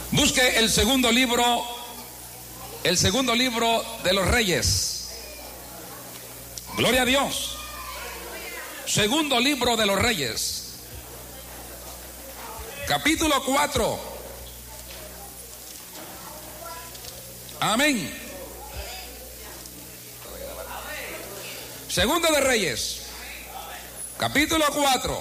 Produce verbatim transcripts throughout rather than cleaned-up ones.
Busque el segundo libro, el segundo libro de los Reyes. Gloria a Dios. Segundo libro de los Reyes, capítulo cuatro. Amén. Segundo de Reyes, capítulo cuatro,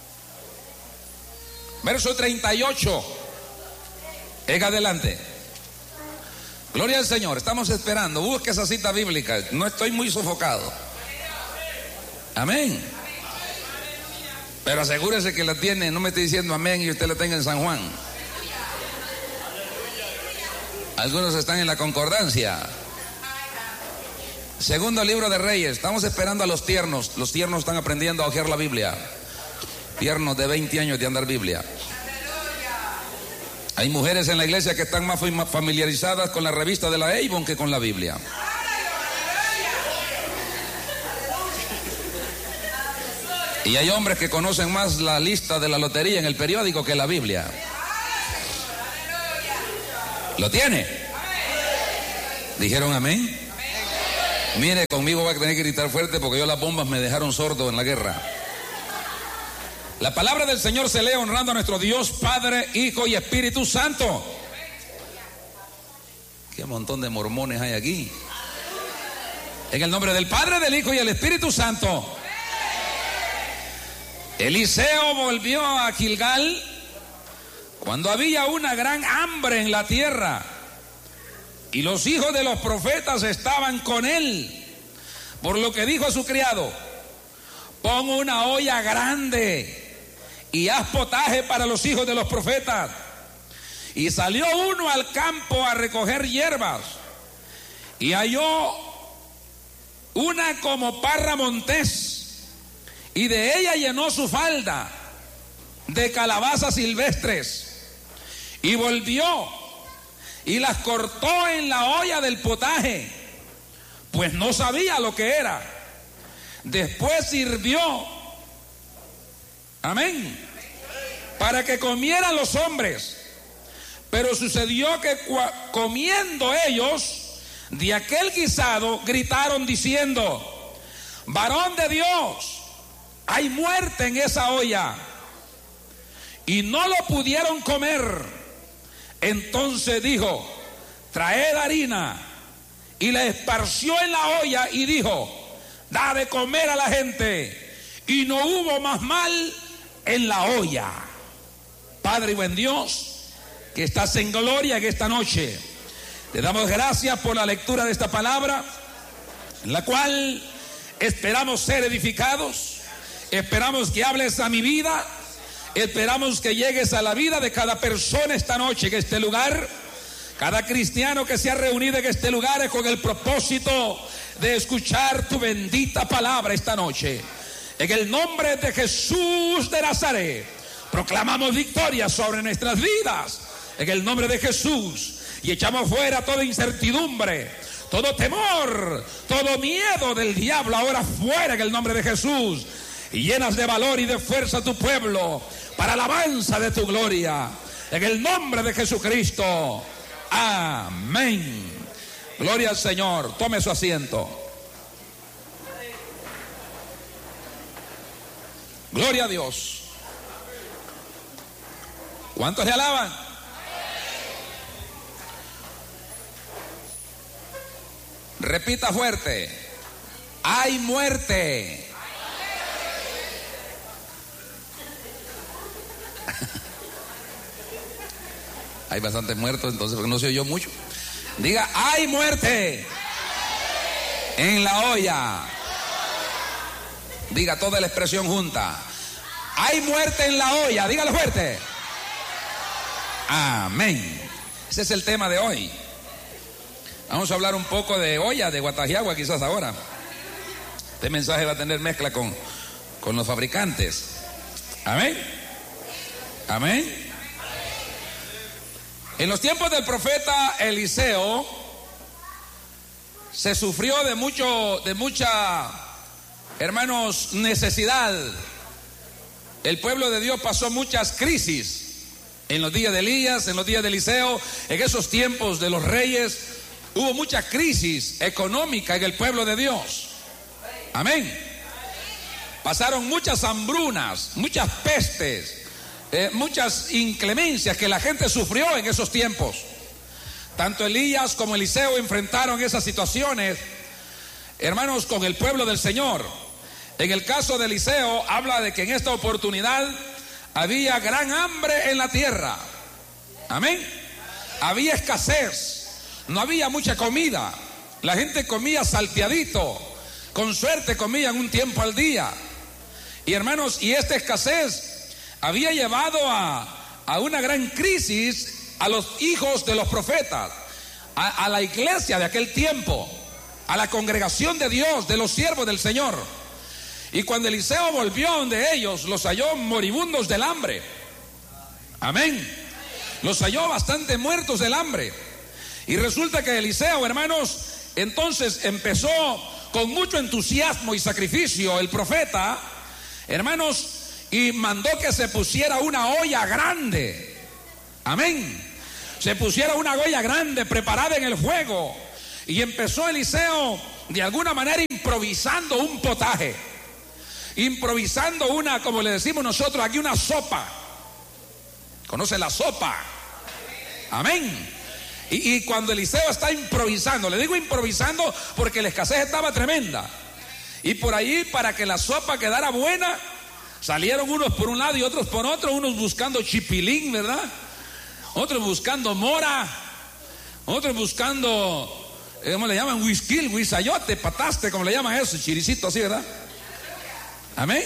verso treinta y ocho en adelante. Gloria al Señor. Estamos esperando. Busque esa cita bíblica. No estoy muy sofocado. Amén. Pero asegúrese que la tiene. No me esté diciendo amén y usted la tenga en San Juan. Algunos están en la concordancia. Segundo libro de Reyes. Estamos esperando a los tiernos. Los tiernos están aprendiendo a hojear la Biblia. Tiernos de veinte años de andar Biblia. Hay mujeres en la iglesia que están más familiarizadas con la revista de la Avon que con la Biblia. Y hay hombres que conocen más la lista de la lotería en el periódico que la Biblia. ¿Lo tiene? ¿Dijeron amén? Mire, conmigo va a tener que gritar fuerte porque yo las bombas me dejaron sordo en la guerra. La palabra del Señor se lee honrando a nuestro Dios, Padre, Hijo y Espíritu Santo. Qué montón de mormones hay aquí. En el nombre del Padre, del Hijo y del Espíritu Santo. Eliseo volvió a Gilgal cuando había una gran hambre en la tierra y los hijos de los profetas estaban con él, por lo que dijo a su criado: pon una olla grande y haz potaje para los hijos de los profetas. Y salió uno al campo a recoger hierbas y halló una como parra montés, y de ella llenó su falda de calabazas silvestres, y volvió y las cortó en la olla del potaje, pues no sabía lo que era. Después sirvió, amén, para que comieran los hombres. Pero sucedió que comiendo ellos de aquel guisado, gritaron diciendo: varón de Dios, hay muerte en esa olla. Y no lo pudieron comer. Entonces dijo: traed harina. Y la esparció en la olla y dijo: da de comer a la gente. Y no hubo más mal en la olla. Padre y buen Dios, que estás en gloria en esta noche, te damos gracias por la lectura de esta palabra, en la cual esperamos ser edificados. Esperamos que hables a mi vida. Esperamos que llegues a la vida de cada persona esta noche en este lugar. Cada cristiano que se ha reunido en este lugar es con el propósito de escuchar tu bendita palabra esta noche. En el nombre de Jesús de Nazaret, proclamamos victoria sobre nuestras vidas. En el nombre de Jesús. Y echamos fuera toda incertidumbre, todo temor, todo miedo del diablo ahora fuera en el nombre de Jesús. Y llenas de valor y de fuerza a tu pueblo para alabanza de tu gloria. En el nombre de Jesucristo. Amén. Gloria al Señor. Tome su asiento. Gloria a Dios. ¿Cuántos le alaban? Repita fuerte: hay muerte. Hay bastantes muertos, entonces no se oyó mucho. Diga: hay muerte en la olla. Diga toda la expresión junta: hay muerte en la olla. Dígalo fuerte. Amén. Ese es el tema de hoy. Vamos a hablar un poco de olla, de Guatajiagua quizás ahora. Este mensaje va a tener mezcla con, con los fabricantes. Amén. Amén. En los tiempos del profeta Eliseo se sufrió de mucho, de mucha, hermanos, necesidad. El pueblo de Dios pasó muchas crisis. En los días de Elías, en los días de Eliseo, en esos tiempos de los reyes, hubo mucha crisis económica en el pueblo de Dios. Amén. Pasaron muchas hambrunas, muchas pestes, eh, muchas inclemencias que la gente sufrió en esos tiempos. Tanto Elías como Eliseo enfrentaron esas situaciones, hermanos, con el pueblo del Señor. En el caso de Eliseo, habla de que en esta oportunidad había gran hambre en la tierra. Amén. Había escasez, no había mucha comida. La gente comía salteadito, con suerte comían un tiempo al día. Y hermanos, y esta escasez había llevado a, a una gran crisis a los hijos de los profetas, a, a la iglesia de aquel tiempo, a la congregación de Dios, de los siervos del Señor. Y cuando Eliseo volvió donde ellos, los halló moribundos del hambre. Amén. Los halló bastante muertos del hambre. Y resulta que Eliseo, hermanos, entonces empezó con mucho entusiasmo y sacrificio el profeta, hermanos, y mandó que se pusiera una olla grande. Amén. Se pusiera una olla grande preparada en el fuego. Y empezó Eliseo de alguna manera improvisando un potaje, improvisando una, como le decimos nosotros aquí, una sopa. ¿Conoce la sopa? Amén. Y, y cuando Eliseo está improvisando, le digo improvisando porque la escasez estaba tremenda, y por ahí, para que la sopa quedara buena, salieron unos por un lado y otros por otro, unos buscando chipilín, ¿verdad? Otros buscando mora, otros buscando, ¿cómo le llaman? Whisky, guisayote, pataste, como le llaman eso, chiricito así, ¿verdad? Amén.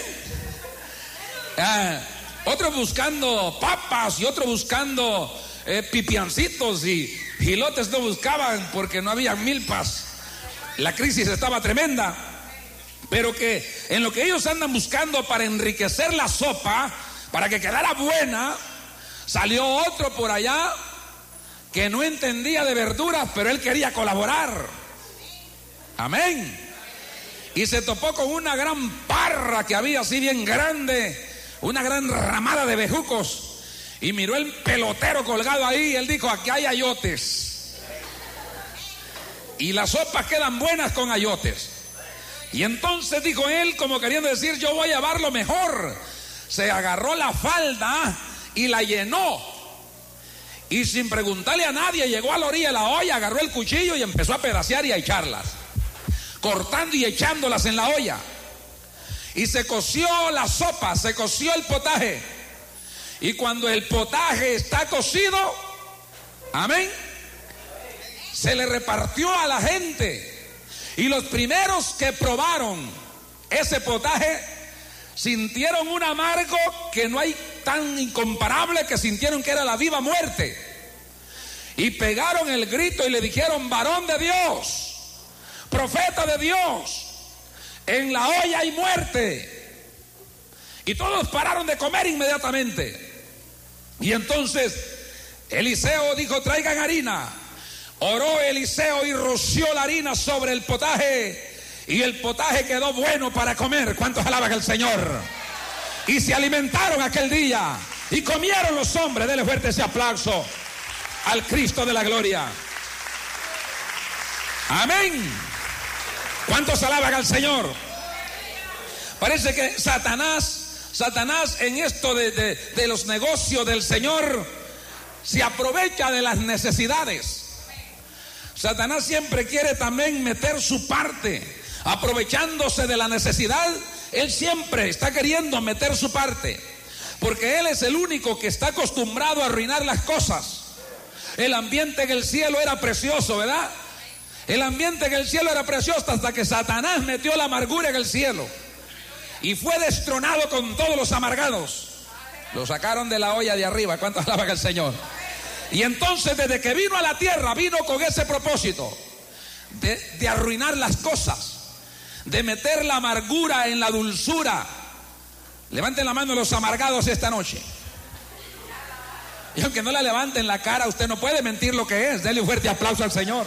Ah, otros buscando papas y otros buscando eh, pipiancitos, y gilotes no buscaban porque no había milpas. La crisis estaba tremenda. Pero que en lo que ellos andan buscando para enriquecer la sopa, para que quedara buena, salió otro por allá que no entendía de verduras, pero él quería colaborar. Amén. Y se topó con una gran parra que había así bien grande, una gran ramada de bejucos, y miró el pelotero colgado ahí y él dijo: aquí hay ayotes, y las sopas quedan buenas con ayotes. Y entonces dijo él, como queriendo decir: yo voy a llevar lo mejor. Se agarró la falda y la llenó, y sin preguntarle a nadie llegó a la orilla de la olla, agarró el cuchillo y empezó a pedacear y a echarlas, cortando y echándolas en la olla. Y se coció la sopa, se coció el potaje. Y cuando el potaje está cocido, amén, se le repartió a la gente. Y los primeros que probaron ese potaje sintieron un amargo que no hay tan incomparable, que sintieron que era la viva muerte. Y pegaron el grito y le dijeron: varón de Dios, profeta de Dios, en la olla hay muerte. Y todos pararon de comer inmediatamente. Y entonces Eliseo dijo: traigan harina. Oró Eliseo y roció la harina sobre el potaje, y el potaje quedó bueno para comer. ¿Cuántos alaban al Señor? Y se alimentaron aquel día y comieron los hombres. Denle fuerte ese aplauso al Cristo de la gloria. Amén. ¿Cuántos alaban al Señor? Parece que Satanás, Satanás en esto de, de, de los negocios del Señor, se aprovecha de las necesidades. Satanás siempre quiere también meter su parte, aprovechándose de la necesidad. Él siempre está queriendo meter su parte, porque él es el único que está acostumbrado a arruinar las cosas. El ambiente en el cielo era precioso, ¿verdad? El ambiente en el cielo era precioso hasta que Satanás metió la amargura en el cielo y fue destronado con todos los amargados. Lo sacaron de la olla de arriba. ¿Cuántos alaban al Señor? Y entonces, desde que vino a la tierra, vino con ese propósito de, de arruinar las cosas, de meter la amargura en la dulzura. Levanten la mano los amargados esta noche. Y aunque no la levanten la cara, usted no puede mentir lo que es. Denle un fuerte aplauso al Señor.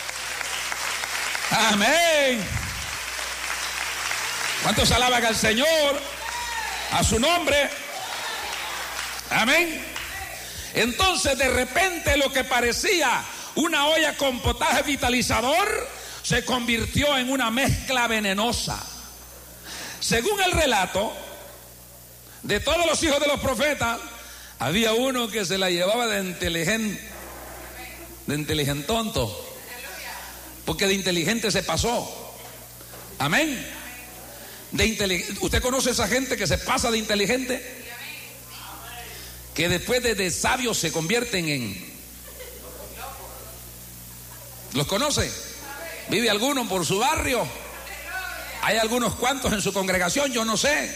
Amén. ¿Cuántos alaban al Señor? A su nombre. Amén. Entonces de repente lo que parecía una olla con potaje vitalizador se convirtió en una mezcla venenosa. Según el relato de todos los hijos de los profetas, había uno que se la llevaba de inteligente, de inteligente tonto, porque de inteligente se pasó. Amén. De intelig- ¿Usted conoce a esa gente que se pasa de inteligente? Que después de, de sabios se convierten en... ¿Los conoce? ¿Vive alguno por su barrio? ¿Hay algunos cuantos en su congregación? Yo no sé.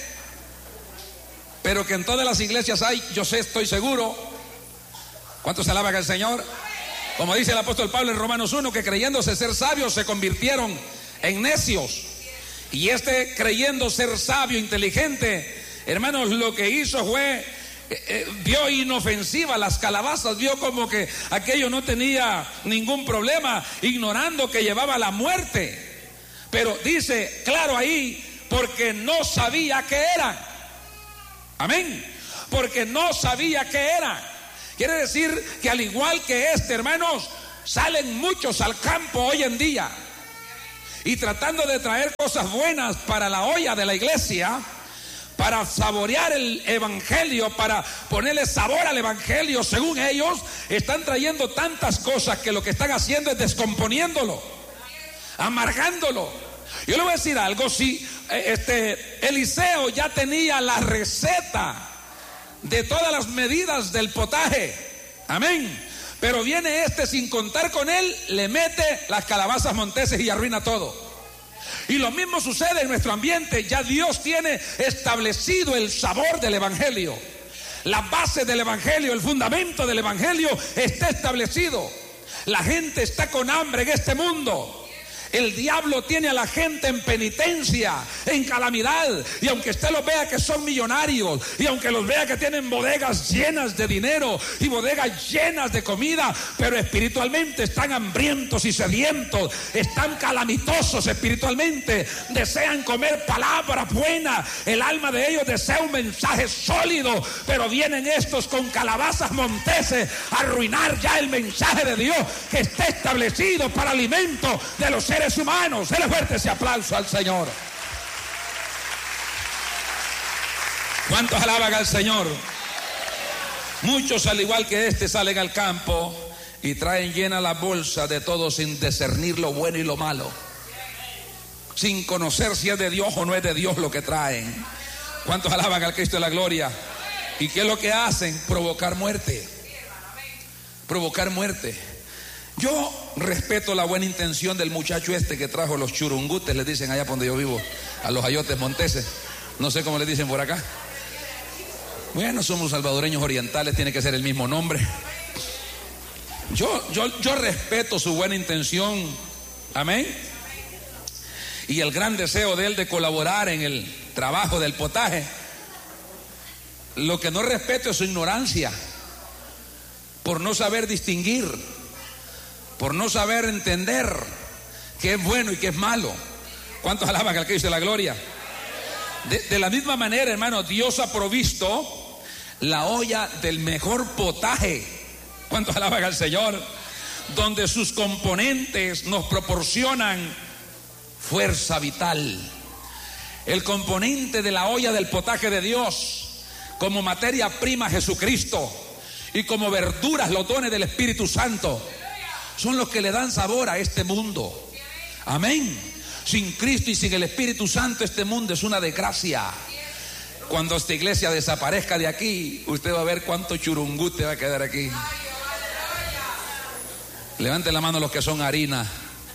Pero que en todas las iglesias hay, yo sé, estoy seguro. ¿Cuántos se alaban al Señor? Como dice el apóstol Pablo en Romanos uno, que creyéndose ser sabios se convirtieron en necios. Y este, creyendo ser sabio, inteligente, hermanos, lo que hizo fue... Eh, eh, vio inofensiva las calabazas, vio como que aquello no tenía ningún problema, ignorando que llevaba la muerte. Pero dice claro ahí, porque no sabía qué eran. Amén. Porque no sabía qué eran. Quiere decir que al igual que este, hermanos, salen muchos al campo hoy en día y tratando de traer cosas buenas para la olla de la iglesia, para saborear el evangelio, para ponerle sabor al evangelio. Según ellos, están trayendo tantas cosas que lo que están haciendo es descomponiéndolo, amargándolo. Yo le voy a decir algo, si este Eliseo ya tenía la receta de todas las medidas del potaje, amén, pero viene este sin contar con él, le mete las calabazas monteses y arruina todo. Y lo mismo sucede en nuestro ambiente. Ya Dios tiene establecido el sabor del evangelio, la base del evangelio, el fundamento del evangelio está establecido. La gente está con hambre en este mundo. El diablo tiene a la gente en penitencia, en calamidad, y aunque usted los vea que son millonarios, y aunque los vea que tienen bodegas llenas de dinero y bodegas llenas de comida, pero espiritualmente están hambrientos y sedientos, están calamitosos espiritualmente, desean comer palabra buena, el alma de ellos desea un mensaje sólido, pero vienen estos con calabazas monteses a arruinar ya el mensaje de Dios que está establecido para alimento de los seres humanos. Dele fuerte ese aplauso al Señor. ¿Cuántos alaban al Señor? Muchos, al igual que este, salen al campo y traen llena la bolsa de todo sin discernir lo bueno y lo malo, sin conocer si es de Dios o no es de Dios lo que traen. ¿Cuántos alaban al Cristo de la gloria? ¿Y qué es lo que hacen? Provocar muerte. Provocar muerte. Yo respeto la buena intención del muchacho este que trajo los churungutes, les dicen allá por donde yo vivo, a los ayotes monteses, no sé cómo les dicen por acá. Bueno, somos salvadoreños orientales, tiene que ser el mismo nombre. Yo, yo, yo respeto su buena intención, amén, y el gran deseo de él de colaborar en el trabajo del potaje. Lo que no respeto es su ignorancia, por no saber distinguir, por no saber entender qué es bueno y qué es malo. ¿Cuántos alaban al Cristo de la gloria? De, de la misma manera, hermano, Dios ha provisto la olla del mejor potaje. ¿Cuántos alaban al Señor? Donde sus componentes nos proporcionan fuerza vital. El componente de la olla del potaje de Dios, como materia prima Jesucristo, y como verduras los dones del Espíritu Santo, son los que le dan sabor a este mundo. Amén. Sin Cristo y sin el Espíritu Santo, este mundo es una desgracia. Cuando esta iglesia desaparezca de aquí, usted va a ver cuánto churungute va a quedar aquí. Levanten la mano los que son harina,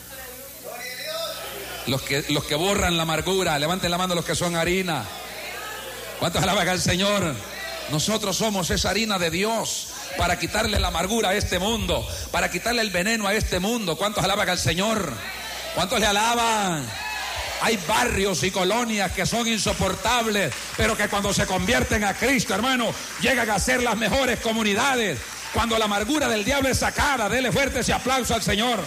los que, los que borran la amargura. Levanten la mano los que son harina. ¿Cuántos alaban al Señor? Nosotros somos esa harina de Dios para quitarle la amargura a este mundo, para quitarle el veneno a este mundo. ¿Cuántos alaban al Señor? ¿Cuántos le alaban? Hay barrios y colonias que son insoportables, pero que cuando se convierten a Cristo, hermano, llegan a ser las mejores comunidades. Cuando la amargura del diablo es sacada, dele fuerte ese aplauso al Señor.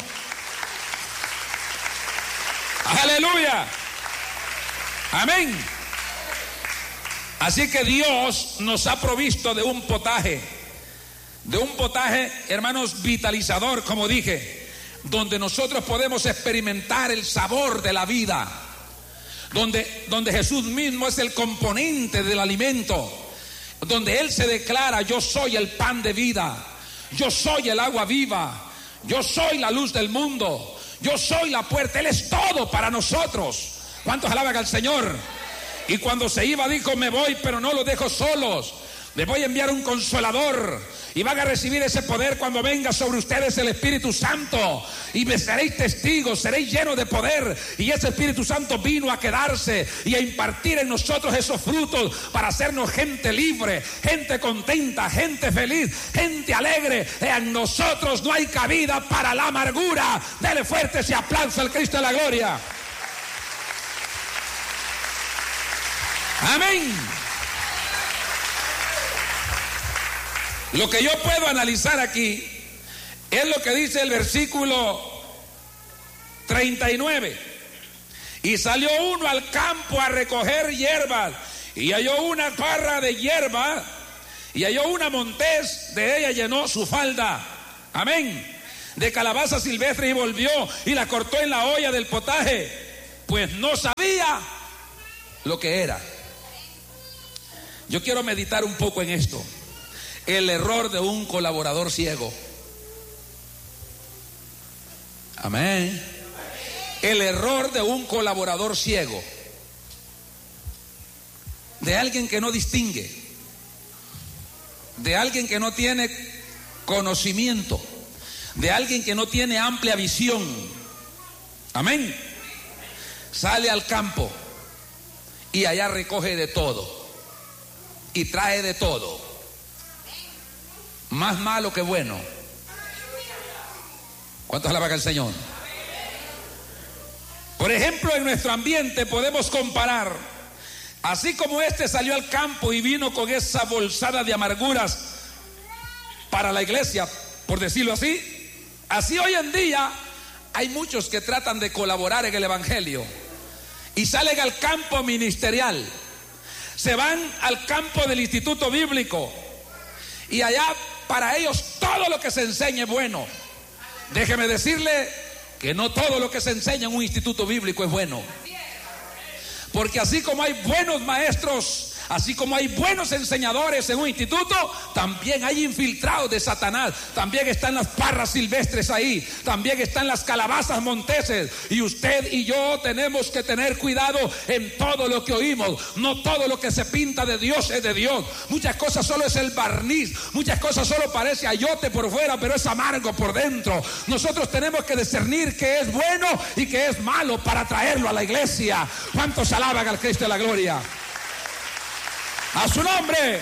Aleluya. Amén. Así que Dios nos ha provisto de un potaje, de un potaje, hermanos, vitalizador, como dije, donde nosotros podemos experimentar el sabor de la vida, donde, donde Jesús mismo es el componente del alimento, donde Él se declara: yo soy el pan de vida, yo soy el agua viva, yo soy la luz del mundo, yo soy la puerta. Él es todo para nosotros. ¿Cuántos alaban al Señor? Y cuando se iba dijo: me voy, pero no los dejo solos, les voy a enviar un consolador, y van a recibir ese poder cuando venga sobre ustedes el Espíritu Santo, y me seréis testigos, seréis llenos de poder. Y ese Espíritu Santo vino a quedarse y a impartir en nosotros esos frutos para hacernos gente libre, gente contenta, gente feliz, gente alegre. En nosotros no hay cabida para la amargura. Dele fuerte ese aplauso al Cristo de la gloria. Amén. Lo que yo puedo analizar aquí es lo que dice el versículo treinta y nueve. Y salió uno al campo a recoger hierbas, y halló una parra de hierba, y halló una montés, de ella llenó su falda. Amén. De calabaza silvestre, y volvió y la cortó en la olla del potaje, pues no sabía lo que era. Yo quiero meditar un poco en esto. El error de un colaborador ciego. Amén. El error de un colaborador ciego. De alguien que no distingue. De alguien que no tiene conocimiento. De alguien que no tiene amplia visión. Amén. Sale al campo y allá recoge de todo. Y trae de todo. Más malo que bueno. ¿Cuántos alaban al Señor? Por ejemplo, en nuestro ambiente podemos comparar. Así como este salió al campo y vino con esa bolsada de amarguras para la iglesia, por decirlo así, así hoy en día hay muchos que tratan de colaborar en el evangelio y salen al campo ministerial. Se van al campo del instituto bíblico y allá para ellos todo lo que se enseña es bueno. Déjeme decirle que no todo lo que se enseña en un instituto bíblico es bueno. Porque así como hay buenos maestros, así como hay buenos enseñadores en un instituto, también hay infiltrados de Satanás. También están las parras silvestres ahí, también están las calabazas monteses. Y usted y yo tenemos que tener cuidado en todo lo que oímos. No todo lo que se pinta de Dios es de Dios. Muchas cosas solo es el barniz, muchas cosas solo parece ayote por fuera, pero es amargo por dentro. Nosotros tenemos que discernir qué es bueno y qué es malo para traerlo a la iglesia. ¿Cuántos alaban al Cristo de la gloria? A su nombre.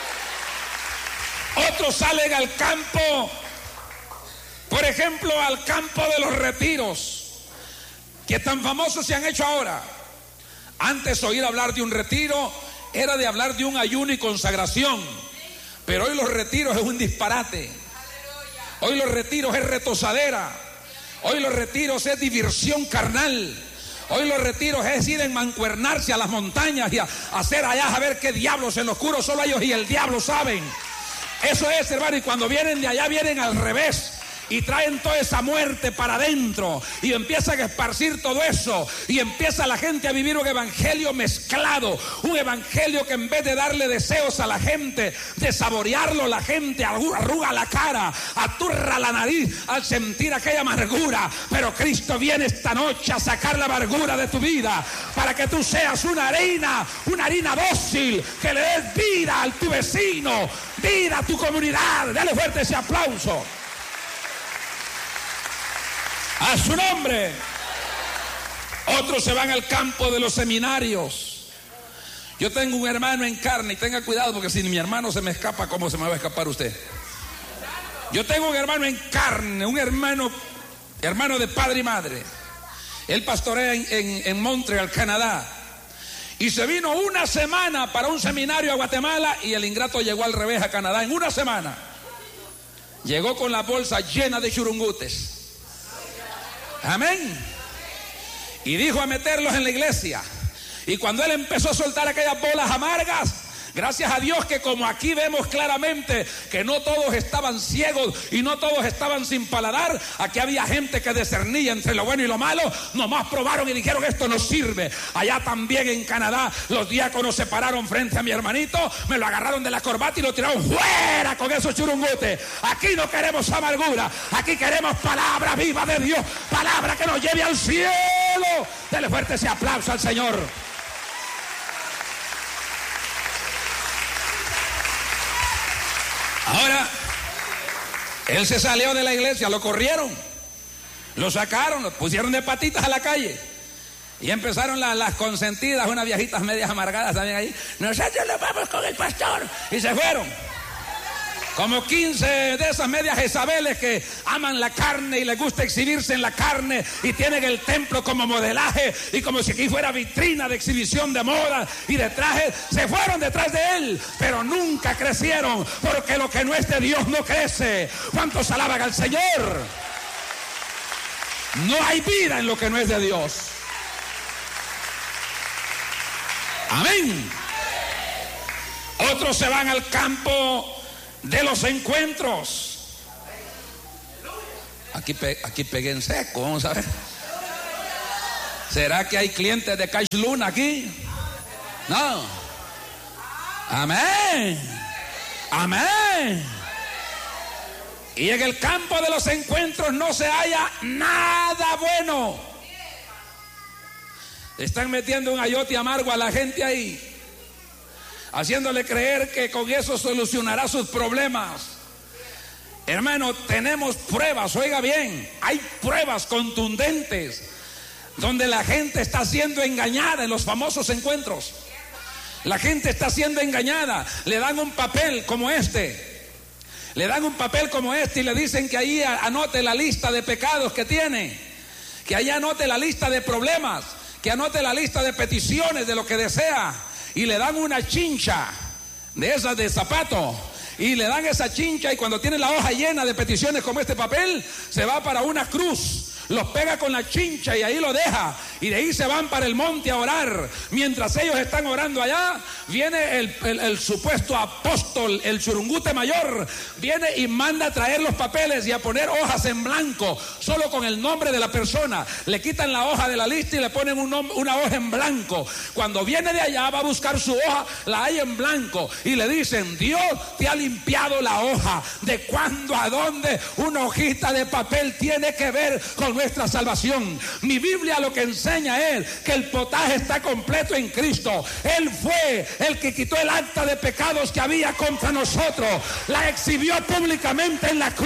Otros salen al campo, por ejemplo, al campo de los retiros, que tan famosos se han hecho ahora. Antes oír hablar de un retiro era de hablar de un ayuno y consagración, pero hoy los retiros es un disparate. Hoy los retiros es retozadera. Hoy los retiros es diversión carnal. Hoy los retiros es ir en mancuernarse a las montañas y a hacer allá a ver qué diablos en lo oscuro solo ellos y el diablo saben. Eso es, hermano, y cuando vienen de allá vienen al revés. Y traen toda esa muerte para adentro y empiezan a esparcir todo eso y empieza la gente a vivir un evangelio mezclado, un evangelio que en vez de darle deseos a la gente, de saborearlo, la gente arruga la cara, aturra la nariz al sentir aquella amargura. Pero Cristo viene esta noche a sacar la amargura de tu vida para que tú seas una harina, una harina dócil, que le des vida a tu vecino, vida a tu comunidad. Dale fuerte ese aplauso. A su nombre. Otros se van al campo de los seminarios. Yo tengo un hermano en carne, y tenga cuidado porque si mi hermano se me escapa, ¿cómo se me va a escapar usted? Yo tengo un hermano en carne, un hermano, hermano de padre y madre. Él pastorea en, en, en Montreal, Canadá. Y se vino una semana para un seminario a Guatemala y el ingrato llegó al revés a Canadá en una semana. Llegó con la bolsa llena de churungutes. Amén. Y dijo a meterlos en la iglesia. Y cuando él empezó a soltar aquellas bolas amargas, Gracias a Dios que como aquí vemos claramente que no todos estaban ciegos y no todos estaban sin paladar. Aquí había gente que discernía entre lo bueno y lo malo. Nomás probaron y dijeron: esto no sirve. Allá también en Canadá los diáconos se pararon frente a mi hermanito, me lo agarraron de la corbata y lo tiraron fuera con esos churungutes. Aquí no queremos amargura, aquí queremos palabra viva de Dios, palabra que nos lleve al cielo. Dele fuerte ese aplauso al Señor. Ahora, él se salió de la iglesia, lo corrieron, lo sacaron, lo pusieron de patitas a la calle. Y empezaron las, las consentidas, unas viejitas medias amargadas también ahí. Nosotros nos vamos con el pastor. Y se fueron. Como quince de esas medias Jezabeles que aman la carne y les gusta exhibirse en la carne y tienen el templo como modelaje y como si aquí fuera vitrina de exhibición de moda y de trajes. Se fueron detrás de él, pero nunca crecieron, porque lo que no es de Dios no crece. ¿Cuántos alaban al Señor? No hay vida en lo que no es de Dios. Amén. Otros se van al campo de los encuentros. Aquí, pe, aquí pegué en seco, vamos a ver. ¿Será que hay clientes de Cash Luna aquí? No. Amén. Amén. Y en el campo de los encuentros no se halla nada bueno. Están metiendo un ayote amargo a la gente ahí, haciéndole creer que con eso solucionará sus problemas. Hermano, tenemos pruebas, oiga bien, hay pruebas contundentes donde la gente está siendo engañada en los famosos encuentros. La gente está siendo engañada, le dan un papel como este, le dan un papel como este y le dicen que ahí anote la lista de pecados que tiene, que ahí anote la lista de problemas, que anote la lista de peticiones de lo que desea. Y le dan una chincha de esas de zapato, y le dan esa chincha, y cuando tiene la hoja llena de peticiones como este papel, se va para una cruz, los pega con la chincha y ahí lo deja, y de ahí se van para el monte a orar. Mientras ellos están orando allá, viene el, el, el supuesto apóstol, el churungute mayor, viene y manda a traer los papeles y a poner hojas en blanco, solo con el nombre de la persona. Le quitan la hoja de la lista y le ponen un, una hoja en blanco. Cuando viene de allá va a buscar su hoja, la hay en blanco, y le dicen: Dios te ha limpiado la hoja. ¿De cuándo a dónde una hojita de papel tiene que ver con nuestra salvación? Mi Biblia lo que enseña es que el potaje está completo en Cristo. Él fue el que quitó el acta de pecados que había contra nosotros, la exhibió públicamente en la cruz.